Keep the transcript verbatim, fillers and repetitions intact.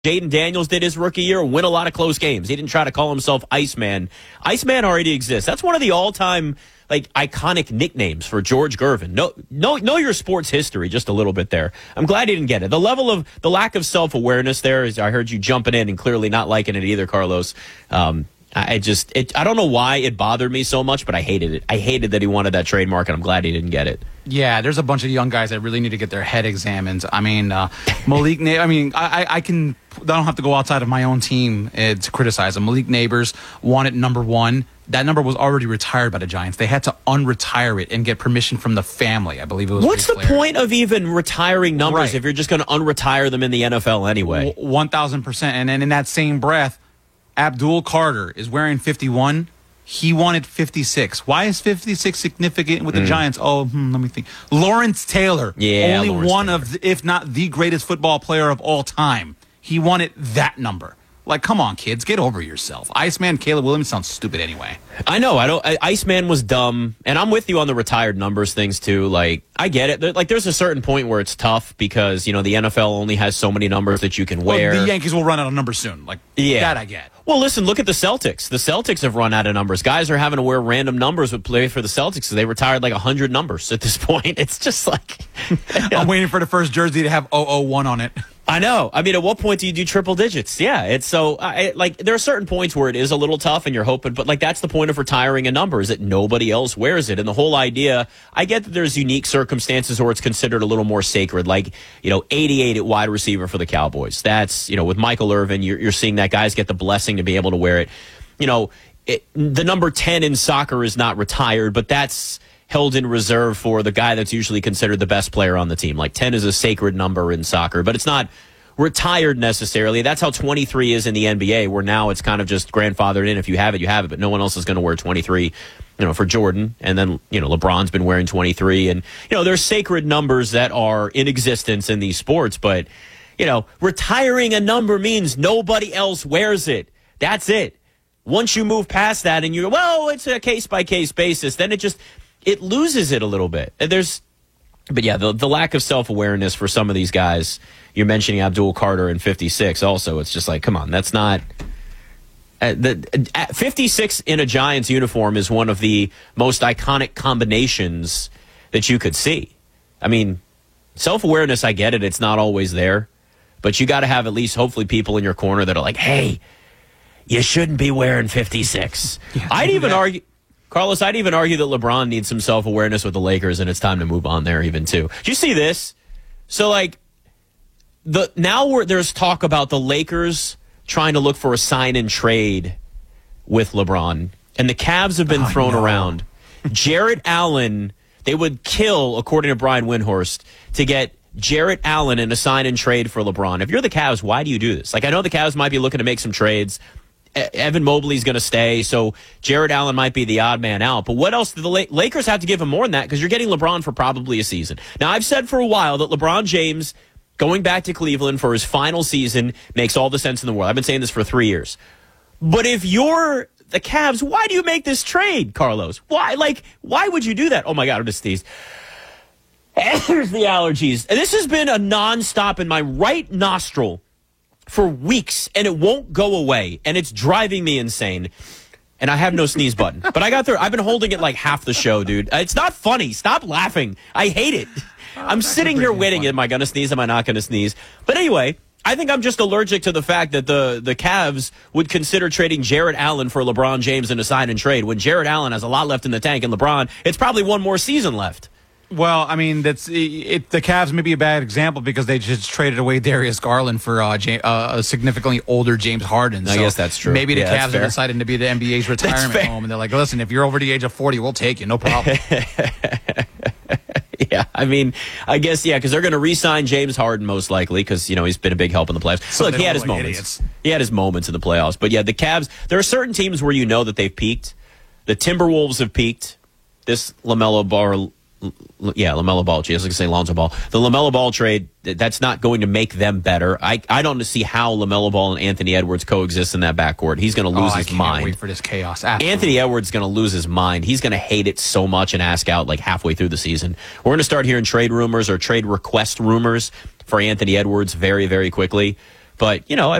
Jaden Daniels did his rookie year, win a lot of close games. He didn't try to call himself Iceman. Iceman already exists. That's one of the all-time like iconic nicknames for George Gervin. Know, know, know your sports history just a little bit there. I'm glad he didn't get it. The level of the lack of self-awareness there is, I heard you jumping in and clearly not liking it either, Carlos. Um, I just, it, I don't know why it bothered me so much, but I hated it. I hated that he wanted that trademark, and I'm glad he didn't get it. Yeah, there's a bunch of young guys that really need to get their head examined. I mean, uh, Malik, Na- I mean, I, I can, I don't have to go outside of my own team uh, to criticize him. Malik Neighbors wanted number one. That number was already retired by the Giants. They had to unretire it and get permission from the family. I believe it was. What's declared. the point of even retiring numbers Right. if you're just going to unretire them in the N F L anyway? one thousand percent. And then in that same breath, Abdul Carter is wearing fifty-one. He wanted fifty-six. Why is fifty-six significant with the mm. Giants? Oh, hmm, let me think. Lawrence Taylor. Yeah, only Lawrence one Taylor. of, the, if not the greatest football player of all time. He wanted that number. Like, come on, kids, get over yourself. Iceman Caleb Williams sounds stupid anyway. I know. I don't. I, Iceman was dumb, and I'm with you on the retired numbers things too. Like, I get it. There, like, there's a certain point where it's tough because you know the N F L only has so many numbers that you can wear. Well, the Yankees will run out of numbers soon. Like, yeah. that I get. Well, listen, look at the Celtics. The Celtics have run out of numbers. Guys are having to wear random numbers with play for the Celtics, so they retired like one hundred numbers at this point. It's just like... I'm waiting for the first jersey to have oh oh one on it. I know. I mean, at what point do you do triple digits? Yeah, it's so... I, like, there are certain points where it is a little tough and you're hoping, but like that's the point of retiring a number is that nobody else wears it. And the whole idea, I get that there's unique circumstances where it's considered a little more sacred, like, you know, eighty-eight at wide receiver for the Cowboys. That's, you know, with Michael Irvin, you're, you're seeing that guys get the blessing to be able to wear it. You know, it, the number ten in soccer is not retired, but that's held in reserve for the guy that's usually considered the best player on the team. Like ten is a sacred number in soccer, but it's not retired necessarily. That's how twenty-three is in the N B A, where now it's kind of just grandfathered in. If you have it, you have it, but no one else is going to wear twenty-three, you know, for Jordan. And then, you know, LeBron's been wearing twenty-three. And, you know, there's sacred numbers that are in existence in these sports, but, you know, retiring a number means nobody else wears it. That's it. Once you move past that and you're, well, it's a case-by-case basis, then it just, it loses it a little bit. There's, but yeah, the, the lack of self-awareness for some of these guys. You're mentioning Abdul Carter and fifty-six also. It's just like, come on, that's not... Uh, the uh, fifty-six in a Giants uniform is one of the most iconic combinations that you could see. I mean, self-awareness, I get it. It's not always there. But you got to have at least, hopefully, people in your corner that are like, hey, you shouldn't be wearing fifty-six. Yeah, I'd even that. argue... Carlos, I'd even argue that LeBron needs some self-awareness with the Lakers, and it's time to move on there even, too. Do you see this? So, like, the now we're, there's talk about the Lakers trying to look for a sign-and-trade with LeBron, and the Cavs have been oh, thrown no. around. Jarrett Allen, they would kill, according to Brian Windhorst, to get Jarrett Allen in a sign-and-trade for LeBron. If you're the Cavs, why do you do this? Like, I know the Cavs might be looking to make some trades. Evan Mobley's going to stay, so Jarrett Allen might be the odd man out. But what else do the La- Lakers have to give him more than that? Because you're getting LeBron for probably a season. Now, I've said for a while that LeBron James going back to Cleveland for his final season makes all the sense in the world. I've been saying this for three years. But if you're the Cavs, why do you make this trade, Carlos? Why? Like, why would you do that? Oh, my God, I'm just sneezed. There's the allergies. And this has been a nonstop in my right nostril for weeks, and it won't go away, and it's driving me insane. And I have no sneeze button. But I got there. I've been holding it like half the show, dude. It's not funny. Stop laughing. I hate it. I'm sitting here waiting. Am I going to sneeze? Am I not going to sneeze? But anyway, I think I'm just allergic to the fact that the, the Cavs would consider trading Jarrett Allen for LeBron James in a sign and trade when Jarrett Allen has a lot left in the tank, and LeBron, it's probably one more season left. Well, I mean, that's it, the Cavs may be a bad example because they just traded away Darius Garland for uh, James, uh, a significantly older James Harden. So I guess that's true. Maybe the yeah, Cavs are deciding to be the N B A's retirement home, and they're like, listen, if you're over the age of forty, we'll take you, no problem. Yeah, I mean, I guess, yeah, because they're going to re-sign James Harden most likely because, you know, he's been a big help in the playoffs. So look, he had his like moments. Idiots. He had his moments in the playoffs. But, yeah, the Cavs, there are certain teams where you know that they've peaked. The Timberwolves have peaked. This LaMelo Ball... Yeah, LaMelo Ball. Gee, I was going to say Lonzo Ball. The LaMelo Ball trade, that's not going to make them better. I, I don't see how LaMelo Ball and Anthony Edwards coexist in that backcourt. He's going to lose oh, his I can't mind. Wait for this chaos. Absolutely. Anthony Edwards is going to lose his mind. He's going to hate it so much and ask out like halfway through the season. We're going to start hearing trade rumors or trade request rumors for Anthony Edwards very, very quickly. But, you know,